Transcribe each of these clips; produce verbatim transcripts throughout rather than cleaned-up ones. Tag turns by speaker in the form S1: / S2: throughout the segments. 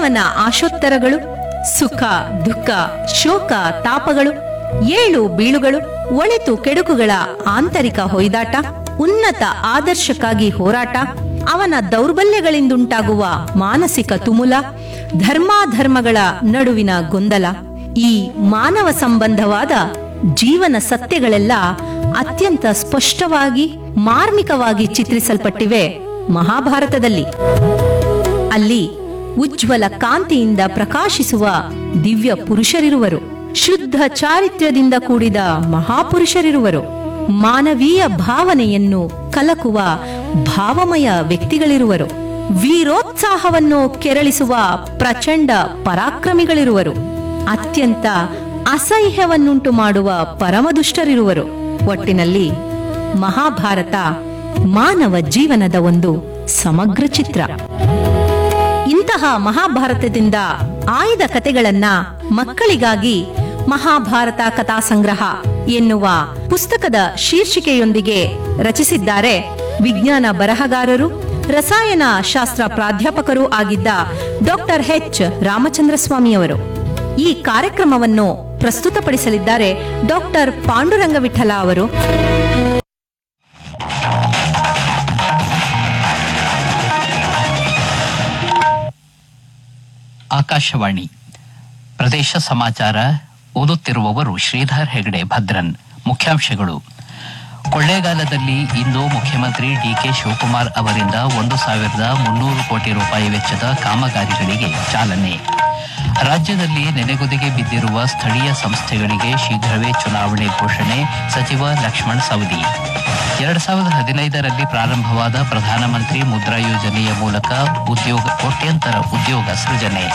S1: ಮಾನವನ ಆಶೋತ್ತರಗಳು, ಸುಖ ದುಃಖ ಶೋಕ ತಾಪಗಳು, ಏಳು ಬೀಳುಗಳು, ಒಳಿತು ಕೆಡುಕುಗಳ ಆಂತರಿಕ ಹೊಯ್ದಾಟ, ಉನ್ನತ ಆದರ್ಶಕ್ಕಾಗಿ ಹೋರಾಟ, ಅವನ ದೌರ್ಬಲ್ಯಗಳಿಂದುಂಟಾಗುವ ಮಾನಸಿಕ ತುಮುಲ, ಧರ್ಮಾಧರ್ಮಗಳ ನಡುವಿನ ಗೊಂದಲ ಈ ಮಾನವ ಸಂಬಂಧವಾದ ಜೀವನ ಸತ್ಯಗಳೆಲ್ಲ ಅತ್ಯಂತ ಸ್ಪಷ್ಟವಾಗಿ ಮಾರ್ಮಿಕವಾಗಿ ಚಿತ್ರಿಸಲ್ಪಟ್ಟಿವೆ ಮಹಾಭಾರತದಲ್ಲಿ. ಅಲ್ಲಿ ಉಜ್ವಲ ಕಾಂತಿಯಿಂದ ಪ್ರಕಾಶಿಸುವ ದಿವ್ಯ ಪುರುಷರಿರುವರು, ಶುದ್ಧ ಚಾರಿತ್ರ್ಯದಿಂದ ಕೂಡಿದ ಮಹಾಪುರುಷರಿರುವರು, ಮಾನವೀಯ ಭಾವನೆಯನ್ನು ಕಲಕುವ ಭಾವಮಯ ವ್ಯಕ್ತಿಗಳಿರುವರು, ವೀರೋತ್ಸಾಹವನ್ನು ಕೆರಳಿಸುವ ಪ್ರಚಂಡ ಪರಾಕ್ರಮಿಗಳಿರುವರು, ಅತ್ಯಂತ ಅಸಹ್ಯವನ್ನುಂಟು ಮಾಡುವ ಪರಮದುಷ್ಟರಿರುವರು. ಒಟ್ಟಿನಲ್ಲಿ ಮಹಾಭಾರತ ಮಾನವ ಜೀವನದ ಒಂದು ಸಮಗ್ರ ಚಿತ್ರ. ಇಂತಹ ಮಹಾಭಾರತದಿಂದ ಆಯ್ದ ಕಥೆಗಳನ್ನ ಮಕ್ಕಳಿಗಾಗಿ ಮಹಾಭಾರತ ಕಥಾ ಸಂಗ್ರಹ ಎನ್ನುವ ಪುಸ್ತಕದ ಶೀರ್ಷಿಕೆಯೊಂದಿಗೆ ರಚಿಸಿದ್ದಾರೆ ವಿಜ್ಞಾನ ಬರಹಗಾರರು ರಸಾಯನ ಶಾಸ್ತ್ರ ಪ್ರಾಧ್ಯಾಪಕರೂ ಆಗಿದ್ದ ಡಾಕ್ಟರ್ ಎಚ್ ರಾಮಚಂದ್ರ ಸ್ವಾಮಿಯವರು. ಈ ಕಾರ್ಯಕ್ರಮವನ್ನು ಪ್ರಸ್ತುತಪಡಿಸಲಿದ್ದಾರೆ ಡಾಕ್ಟರ್ ಪಾಂಡುರಂಗ ವಿಠಲ ಅವರು.
S2: ಆಕಾಶವಾಣಿ ಪ್ರದೇಶ ಸಮಾಚಾರ ಓದುತ್ತಿರುವವರು ಶ್ರೀಧರ್ ಹೆಗಡೆ ಭದ್ರನ್. ಮುಖ್ಯಾಂಶಗಳು: ಕೊಳ್ಳೇಗಾಲದಲ್ಲಿ ಇಂದು ಮುಖ್ಯಮಂತ್ರಿ ಡಿಕೆ ಶಿವಕುಮಾರ್ ಅವರಿಂದ ಒಂದು ಸಾವಿರದ ಮುನ್ನೂರು ಕೋಟಿ ರೂಪಾಯಿ ವೆಚ್ಚದ ಕಾಮಗಾರಿಗಳಿಗೆ ಚಾಲನೆ. ರಾಜ್ಯದಲ್ಲಿ ನೆನೆಗುದಿಗೆ ಬಿದ್ದಿರುವ ಸ್ಥಳೀಯ ಸಂಸ್ಥೆಗಳಿಗೆ ಶೀಘ್ರವೇ ಚುನಾವಣೆ ಘೋಷಣೆ, ಸಚಿವ ಲಕ್ಷ್ಮಣ ಸವದಿ. ಎರಡ್ ಸಾವಿರದ ಹದಿನೈದರಲ್ಲಿ ಪ್ರಾರಂಭವಾದ ಪ್ರಧಾನಮಂತ್ರಿ ಮುದ್ರಾ ಯೋಜನೆಯ ಮೂಲಕ ಉದ್ಯೋಗ ಕೋಟ್ಯಂತರ ಉದ್ಯೋಗ ಸೃಜನೆ.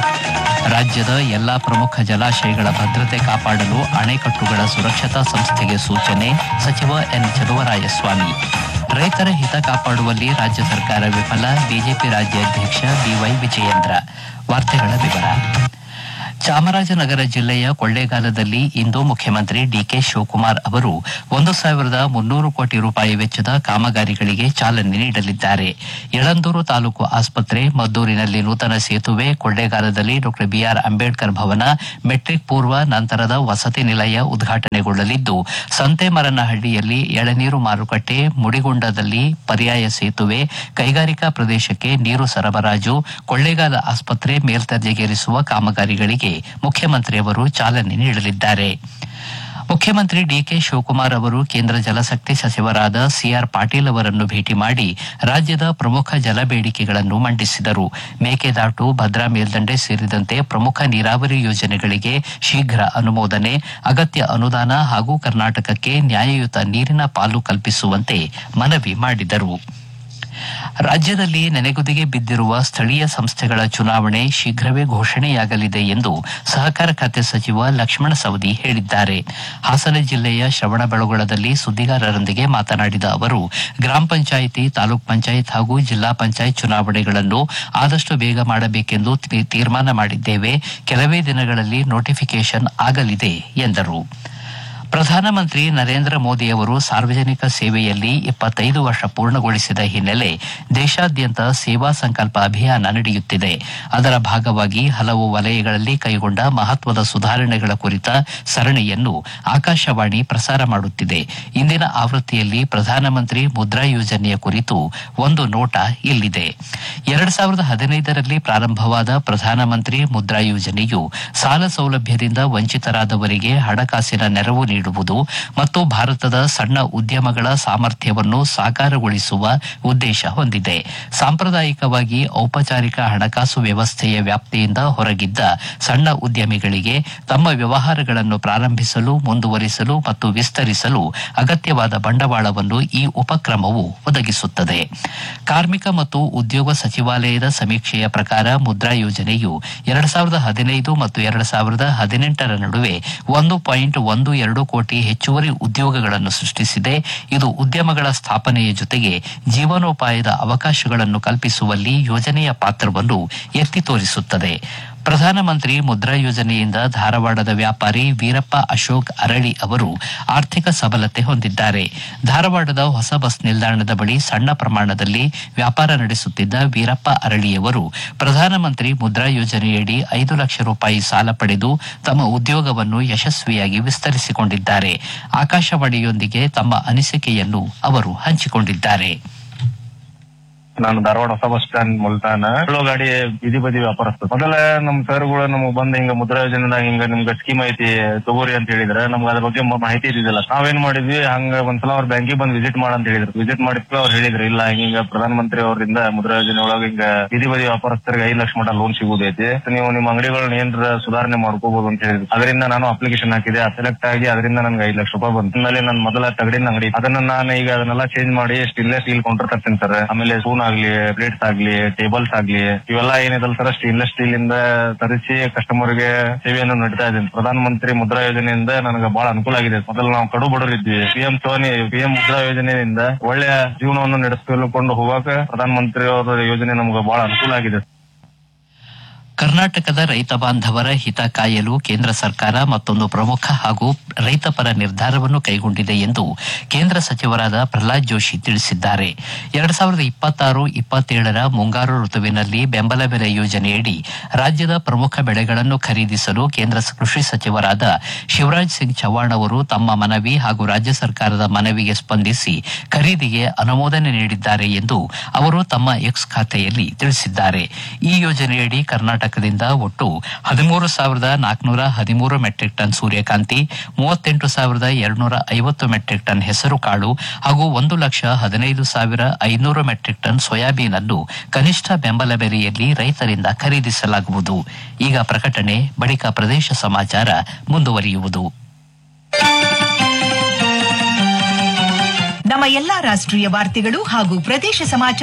S2: ರಾಜ್ಯದ ಎಲ್ಲಾ ಪ್ರಮುಖ ಜಲಾಶಯಗಳ ಭದ್ರತೆ ಕಾಪಾಡಲು ಅಣೆಕಟ್ಟುಗಳ ಸುರಕ್ಷತಾ ಸಂಸ್ಥೆಗೆ ಸೂಚನೆ, ಸಚಿವ ಎನ್ ಚಲುವರಾಯಸ್ವಾಮಿ. ರೈತರ ಹಿತ ಕಾಪಾಡುವಲ್ಲಿ ರಾಜ್ಯ ಸರ್ಕಾರ ವಿಫಲ, ಬಿಜೆಪಿ ರಾಜ್ಯಾಧ್ಯಕ್ಷ ಬಿವೈ ವಿಜಯೇಂದ್ರ. ವಾರ್ತೆಗಳ ವಿವರ. ಚಾಮರಾಜನಗರ ಜಿಲ್ಲೆಯ ಕೊಳ್ಳೇಗಾಲದಲ್ಲಿ ಇಂದು ಮುಖ್ಯಮಂತ್ರಿ ಡಿಕೆ ಶಿವಕುಮಾರ್ ಅವರು ಒಂದು ಸಾವಿರದ ಮುನ್ನೂರು ಕೋಟಿ ರೂಪಾಯಿ ವೆಚ್ಚದ ಕಾಮಗಾರಿಗಳಿಗೆ ಚಾಲನೆ ನೀಡಲಿದ್ದಾರೆ. ಯಳಂದೂರು ತಾಲೂಕು ಆಸ್ಪತ್ರೆ, ಮದ್ದೂರಿನಲ್ಲಿ ನೂತನ ಸೇತುವೆ, ಕೊಳ್ಳೇಗಾಲದಲ್ಲಿ ಡಾ ಬಿಆರ್ ಅಂಬೇಡ್ಕರ್ ಭವನ, ಮೆಟ್ರಿಕ್ ಪೂರ್ವ ನಂತರದ ವಸತಿ ನಿಲಯ ಉದ್ಘಾಟನೆಗೊಳ್ಳಲಿದ್ದು, ಸಂತೇಮರನಹಳ್ಳಿಯಲ್ಲಿ ಎಳನೀರು ಮಾರುಕಟ್ಟೆ, ಮುಡಿಗುಂಡದಲ್ಲಿ ಪರ್ಯಾಯ ಸೇತುವೆ, ಕೈಗಾರಿಕಾ ಪ್ರದೇಶಕ್ಕೆ ನೀರು ಸರಬರಾಜು, ಕೊಳ್ಳೇಗಾಲ ಆಸ್ಪತ್ರೆ ಮೇಲ್ದರ್ಜೆಗೇರಿಸುವ ಕಾಮಗಾರಿಗಳಿಗೆ ಮುಖ್ಯಮಂತ್ರಿಯವರು ಚಾಲನೆ ನೀಡಲಿದ್ದಾರೆ. ಮುಖ್ಯಮಂತ್ರಿ ಡಿಕೆ ಶಿವಕುಮಾರ್ ಅವರು ಕೇಂದ್ರ ಜಲಶಕ್ತಿ ಸಚಿವರಾದ ಸಿಆರ್ ಪಾಟೀಲ್ ಅವರನ್ನು ಭೇಟಿ ಮಾಡಿ ರಾಜ್ಯದ ಪ್ರಮುಖ ಜಲ ಬೇಡಿಕೆಗಳನ್ನು ಮಂಡಿಸಿದರು. ಮೇಕೆದಾಟು, ಭದ್ರಾ ಮೇಲ್ದಂಡೆ ಸೇರಿದಂತೆ ಪ್ರಮುಖ ನೀರಾವರಿ ಯೋಜನೆಗಳಿಗೆ ಶೀಘ್ರ ಅನುಮೋದನೆ, ಅಗತ್ಯ ಅನುದಾನ ಹಾಗೂ ಕರ್ನಾಟಕಕ್ಕೆ ನ್ಯಾಯಯುತ ನೀರಿನ ಪಾಲು ಕಲ್ಪಿಸುವಂತೆ ಮನವಿ ಮಾಡಿದರು. ರಾಜ್ಯದಲ್ಲಿ ನೆನೆಗುದಿಗೆ ಬಿದ್ದಿರುವ ಸ್ಥಳೀಯ ಸಂಸ್ಥೆಗಳ ಚುನಾವಣೆ ಶೀಘ್ರವೇ ಘೋಷಣೆಯಾಗಲಿದೆ ಎಂದು ಸಹಕಾರ ಖಾತೆ ಸಚಿವ ಲಕ್ಷ್ಮಣ ಸವದಿ ಹೇಳಿದ್ದಾರೆ. ಹಾಸನ ಜಿಲ್ಲೆಯ ಶ್ರವಣಬೆಳಗೊಳದಲ್ಲಿ ಸುದ್ದಿಗಾರರೊಂದಿಗೆ ಮಾತನಾಡಿದ ಅವರು, ಗ್ರಾಮ ಪಂಚಾಯಿತಿ, ತಾಲೂಕ್ ಪಂಚಾಯತ್ ಹಾಗೂ ಜಿಲ್ಲಾ ಪಂಚಾಯತ್ ಚುನಾವಣೆಗಳನ್ನು ಆದಷ್ಟು ಬೇಗ ಮಾಡಬೇಕೆಂದು ತೀರ್ಮಾನ ಮಾಡಿದ್ದೇವೆ. ಕೆಲವೇ ದಿನಗಳಲ್ಲಿ ನೋಟಿಫಿಕೇಷನ್ ಆಗಲಿದೆ ಎಂದರು. ಪ್ರಧಾನಮಂತ್ರಿ ನರೇಂದ್ರ ಮೋದಿ ಅವರು ಸಾರ್ವಜನಿಕ ಸೇವೆಯಲ್ಲಿ ಇಪ್ಪತ್ತೈದು ವರ್ಷ ಪೂರ್ಣಗೊಳಿಸಿದ ಹಿನ್ನೆಲೆ ದೇಶಾದ್ಯಂತ ಸೇವಾ ಸಂಕಲ್ಪ ಅಭಿಯಾನ ನಡೆಯುತ್ತಿದೆ. ಅದರ ಭಾಗವಾಗಿ ಹಲವು ವಲಯಗಳಲ್ಲಿ ಕೈಗೊಂಡ ಮಹತ್ವದ ಸುಧಾರಣೆಗಳ ಕುರಿತ ಸರಣಿಯನ್ನು ಆಕಾಶವಾಣಿ ಪ್ರಸಾರ ಮಾಡುತ್ತಿದೆ. ಇಂದಿನ ಆವೃತ್ತಿಯಲ್ಲಿ ಪ್ರಧಾನಮಂತ್ರಿ ಮುದ್ರಾ ಯೋಜನೆಯ ಕುರಿತು ಒಂದು ನೋಟ ಇಲ್ಲಿದೆ. ಎರಡ್ ಸಾವಿರದ ಹದಿನೈದರಲ್ಲಿ ಪ್ರಾರಂಭವಾದ ಪ್ರಧಾನಮಂತ್ರಿ ಮುದ್ರಾ ಯೋಜನೆಯು ಸಾಲ ಸೌಲಭ್ಯದಿಂದ ವಂಚಿತರಾದವರಿಗೆ ಹಣಕಾಸಿನ ನೆರವು ನೀಡುವುದು ಮತ್ತು ಭಾರತದ ಸಣ್ಣ ಉದ್ಯಮಗಳ ಸಾಮರ್ಥ್ಯವನ್ನು ಸಾಕಾರಗೊಳಿಸುವ ಉದ್ದೇಶ ಹೊಂದಿದೆ. ಸಾಂಪ್ರದಾಯಿಕವಾಗಿ ಔಪಚಾರಿಕ ಹಣಕಾಸು ವ್ಯವಸ್ಥೆಯ ವ್ಯಾಪ್ತಿಯಿಂದ ಹೊರಗಿದ್ದ ಸಣ್ಣ ಉದ್ಯಮಿಗಳಿಗೆ ತಮ್ಮ ವ್ಯವಹಾರಗಳನ್ನು ಪ್ರಾರಂಭಿಸಲು, ಮುಂದುವರಿಸಲು ಮತ್ತು ವಿಸ್ತರಿಸಲು ಅಗತ್ಯವಾದ ಬಂಡವಾಳವನ್ನು ಈ ಉಪಕ್ರಮವು ಒದಗಿಸುತ್ತದೆ. ಕಾರ್ಮಿಕ ಮತ್ತು ಉದ್ಯೋಗ ಸಚಿವಾಲಯದ ಸಮೀಕ್ಷೆಯ ಪ್ರಕಾರ ಮುದ್ರಾ ಯೋಜನೆಯು ಎರಡ್ ಸಾವಿರದ ಹದಿನೈದು ಮತ್ತು ಎರಡ್ ಸಾವಿರದ ಹದಿನೆಂಟರ ನಡುವೆ ಒಂದು ಪಾಯಿಂಟ್ ಒಂದು ಎರಡು ಕೋಟಿ ಹೆಚ್ಚುವರಿ ಉದ್ಯೋಗಗಳನ್ನು ಸೃಷ್ಟಿಸಿದೆ. ಇದು ಉದ್ಯಮಗಳ ಸ್ಥಾಪನೆಯ ಜೊತೆಗೆ ಜೀವನೋಪಾಯದ ಅವಕಾಶಗಳನ್ನು ಕಲ್ಪಿಸುವಲ್ಲಿ ಯೋಜನೆಯ ಪಾತ್ರವನ್ನು ಎತ್ತಿ ತೋರಿಸುತ್ತದೆ. ಪ್ರಧಾನಮಂತ್ರಿ ಮುದ್ರಾ ಯೋಜನೆಯಿಂದ ಧಾರವಾಡದ ವ್ಯಾಪಾರಿ ವೀರಪ್ಪ ಅಶೋಕ್ ಅರಳಿ ಅವರು ಆರ್ಥಿಕ ಸಬಲತೆ ಹೊಂದಿದ್ದಾರೆ. ಧಾರವಾಡದ ಹೊಸ ಬಸ್ ನಿಲ್ದಾಣದ ಬಳಿ ಸಣ್ಣ ಪ್ರಮಾಣದಲ್ಲಿ ವ್ಯಾಪಾರ ನಡೆಸುತ್ತಿದ್ದ ವೀರಪ್ಪ ಅರಳಿಯವರು ಪ್ರಧಾನಮಂತ್ರಿ ಮುದ್ರಾ ಯೋಜನೆಯಡಿ ಐದು ಲಕ್ಷ ರೂಪಾಯಿ ಸಾಲ ಪಡೆದು ತಮ್ಮ ಉದ್ಯೋಗವನ್ನು ಯಶಸ್ವಿಯಾಗಿ ವಿಸ್ತರಿಸಿಕೊಂಡಿದ್ದಾರೆ. ಆಕಾಶವಾಣಿಯೊಂದಿಗೆ ತಮ್ಮ ಅನಿಸಿಕೆಯನ್ನು ಅವರು ಹಂಚಿಕೊಂಡಿದ್ದಾರೆ.
S3: ನಾನು ಧಾರವಾಡ ಹೊಸ ಬಸ್ ಸ್ಟ್ಯಾಂಡ್ ಮುಲ್ತಾನ ಗಾಡಿ ಬೀದಿ ಬದಿ ವ್ಯಾಪಾರಸ್ಥ. ಮೊದಲ ನಮ್ ಸರ್ಗಳು ನಮಗ್ ಬಂದ್ ಹಿಂಗ ಮುದ್ರಾ ಯೋಜನೆದಾಗ ಹಿಂಗ ನಿಮ್ಗ ಸ್ಕೀಮ್ ಐತಿ ತಗೋರಿ ಅಂತ ಹೇಳಿದ್ರೆ ನಮ್ಗೆ ಅದ್ರ ಬಗ್ಗೆ ಮಾಹಿತಿ ಇದ್ದಿಲ್ಲ. ನಾವೇನ್ ಮಾಡಿದ್ವಿ, ಹಂಗ ಒಂದ್ಸಲ ಅವ್ರ ಬ್ಯಾಂಕಿಗೆ ಬಂದ್ ವಿಸಿಟ್ ಮಾಡ ಅಂತ ಹೇಳಿದ್ರು. ವಿಸಿಟ್ ಮಾಡಿದ್ವಿ, ಅವ್ರು ಹೇಳಿದ್ರು ಇಲ್ಲ ಹಿಂಗ ಪ್ರಧಾನ ಮಂತ್ರಿ ಅವರಿಂದ ಮುದ್ರಾ ಯೋಜನೆ ಒಳಗ ಹಿಂಗ ಬೀದಿ ಬದಿ ವ್ಯಾಪಾರಸ್ಥರಿಗೆ ಐದು ಲಕ್ಷ ಮಟ್ಟ ಲೋನ್ ಸಿಗುದೈತಿ, ನೀವು ನಿಮ್ಮ ಅಂಗಡಿಗಳನ್ನ ಏನ್ರ ಸುಧಾರಣೆ ಮಾಡ್ಕೋಬಹುದು ಅಂತ ಹೇಳಿದ್ರು. ಅದರಿಂದ ನಾನು ಅಪ್ಲಿಕೇಶನ್ ಹಾಕಿದೆ, ಸೆಲೆಕ್ಟ್ ಆಗಿ ಅದರಿಂದ ನನ್ಗೆ ಐದು ಲಕ್ಷ ರೂಪಾಯಿ ಬಂತು. ಆಮೇಲೆ ನನ್ನ ಮೊದಲ ತಗಡಿನ ಅಂಗಡಿ ಅದನ್ನ ನಾನು ಈಗ ಅದನ್ನೆಲ್ಲ ಚೇಂಜ್ ಮಾಡಿ ಸ್ಟೇನ್ಲೆಸ್ ಸ್ಟೀಲ್ ಕೌಂಟರ್ ತರ್ತೀನಿ ಸರ್. ಆಮೇಲೆ ಸ್ಪೂನ್ ಆಗ್ಲಿ, ಪ್ಲೇಟ್ಸ್ ಆಗ್ಲಿ, ಟೇಬಲ್ಸ್ ಆಗ್ಲಿ, ಇವೆಲ್ಲ ಏನಿದಲ್ಲ ಸರ್ ಸ್ಟೇನ್ಲೆಸ್ ಸ್ಟೀಲ್ ಇಂದ ತರಿಸಿ ಕಸ್ಟಮರ್ ಗೆ ಸೇವೆಯನ್ನು ನೀಡ್ತಾ ಇದ್ದೀನಿ. ಪ್ರಧಾನ ಮಂತ್ರಿ ಮುದ್ರಾ ಯೋಜನೆಯಿಂದ ನನಗೆ ಬಹಳ ಅನುಕೂಲ ಆಗಿದೆ. ಮೊದಲು ನಾವು ಕಡು ಬಡವರಿದ್ವಿ, ಪಿಎಂ ಸೋನಿ ಪಿಎಂ ಮುದ್ರಾ ಯೋಜನೆಯಿಂದ ಒಳ್ಳೆಯ ಜೀವನವನ್ನು ನಡೆಸಿಕೊಂಡು ಹೋಗಾಕ ಪ್ರಧಾನ ಮಂತ್ರಿ ಅವರ ಯೋಜನೆ ನಮ್ಗೆ ಬಹಳ ಅನುಕೂಲ ಆಗಿದೆ.
S2: ಕರ್ನಾಟಕದ ರೈತ ಬಾಂಧವರ ಹಿತ ಕಾಯಲು ಕೇಂದ್ರ ಸರ್ಕಾರ ಮತ್ತೊಂದು ಪ್ರಮುಖ ಹಾಗೂ ರೈತಪರ ನಿರ್ಧಾರವನ್ನು ಕೈಗೊಂಡಿದೆ ಎಂದು ಕೇಂದ್ರ ಸಚಿವರಾದ ಪ್ರಹ್ಲಾದ್ ಜೋಶಿ ತಿಳಿಸಿದ್ದಾರೆ. ಎರಡ್ ಸಾವಿರದ ಇಪ್ಪತ್ತಾರು ಇಪ್ಪತ್ತೇಳರ ಮುಂಗಾರು ಋತುವಿನಲ್ಲಿ ಬೆಂಬಲ ಬೆಲೆ ಯೋಜನೆಯಡಿ ರಾಜ್ಯದ ಪ್ರಮುಖ ಬೆಳೆಗಳನ್ನು ಖರೀದಿಸಲು ಕೇಂದ್ರ ಕೃಷಿ ಸಚಿವರಾದ ಶಿವರಾಜ್ ಸಿಂಗ್ ಚೌಹಾಣ್ ಅವರು ತಮ್ಮ ಮನವಿ ಹಾಗೂ ರಾಜ್ಯ ಸರ್ಕಾರದ ಮನವಿಗೆ ಸ್ಪಂದಿಸಿ ಖರೀದಿಗೆ ಅನುಮೋದನೆ ನೀಡಿದ್ದಾರೆ ಎಂದು ಅವರು ತಮ್ಮ ಎಕ್ಸ್ ಖಾತೆಯಲ್ಲಿ ತಿಳಿಸಿದ್ದಾರೆ. ಈ ಯೋಜನೆಯಡಿ ಕರ್ನಾಟಕ ದಿಂದ ಒಟ್ಟು ಹದಿಮೂರು ಸಾವಿರದ ನಾಲ್ಕುನೂರ ಹದಿಮೂರು ಮೆಟ್ರಿಕ್ ಟನ್ ಸೂರ್ಯಕಾಂತಿ, ಮೂವತ್ತೆಂಟು ಸಾವಿರದ ಎರಡ್ನೂರ ಐವತ್ತು ಮೆಟ್ರಿಕ್ ಟನ್ ಹೆಸರು ಕಾಳು ಹಾಗೂ ಒಂದು ಲಕ್ಷ ಹದಿನೈದು ಸಾವಿರ ಐನೂರು ಮೆಟ್ರಿಕ್ ಟನ್ ಸೋಯಾಬೀನ್ ಅನ್ನು ಕನಿಷ್ಠ ಬೆಂಬಲ ಬೆಲೆಯಲ್ಲಿ ರೈತರಿಂದ ಖರೀದಿಸಲಾಗುವುದು. ಈಗ ಪ್ರಕಟಣೆ, ಬಳಿಕ ಪ್ರದೇಶ ಸಮಾಚಾರ ಮುಂದುವರಿಯುವುದು.
S4: ನಮ್ಮ ಎಲ್ಲಾ ರಾಷ್ಟ್ರೀಯ ವಾರ್ತೆಗಳು ಹಾಗೂ ಪ್ರದೇಶ ಸಮಾಚಾರ